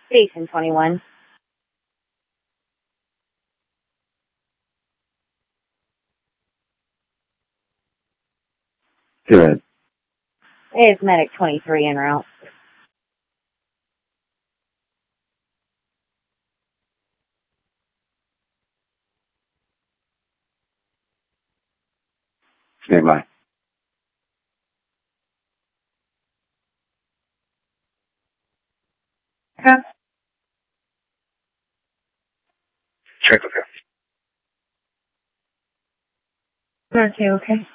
Station 21. Good. It's Medic 23 en route. Stand by. Okay. Check with her. Okay, okay.